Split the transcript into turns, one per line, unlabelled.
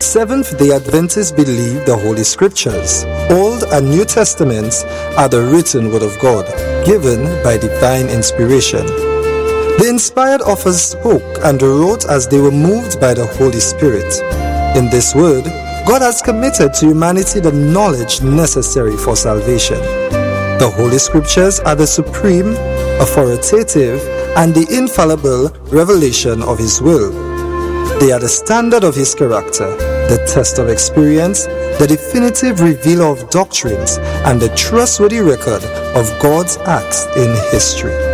Seventh-day Adventists believe the Holy Scriptures, Old and New Testaments, are the written Word of God, given by divine inspiration. The inspired authors spoke and wrote as they were moved by the Holy Spirit. In this Word, God has committed to humanity the knowledge necessary for salvation. The Holy Scriptures are the supreme, authoritative, and the infallible revelation of His will. They are the standard of His character, the test of experience, the definitive revealer of doctrines, and the trustworthy record of God's acts in history.